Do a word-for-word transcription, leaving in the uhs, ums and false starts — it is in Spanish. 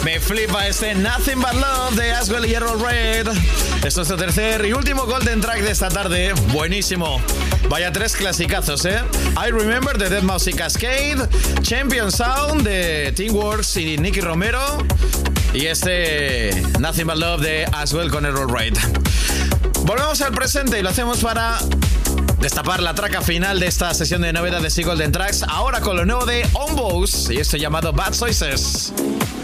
Me flipa este Nothing But Love de Aswell y Errol Reid. Esto es nuestro tercer y último Golden Track de esta tarde. Buenísimo. Vaya tres clasicazos, ¿eh? I Remember de deadmau five y Cascade, Champion Sound de Teamworks y Nicky Romero, y este Nothing But Love de Aswell con Errol Reid. Volvemos al presente y lo hacemos para destapar la traca final de esta sesión de novedades y Golden Tracks, ahora con lo nuevo de On Bows y esto llamado Bad Choices.